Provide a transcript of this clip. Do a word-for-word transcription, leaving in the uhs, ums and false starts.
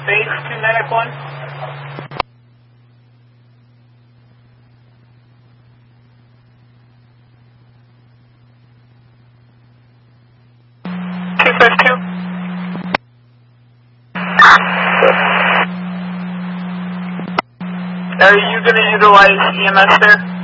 base to medic one. two five two. Are you going to utilize E M S there?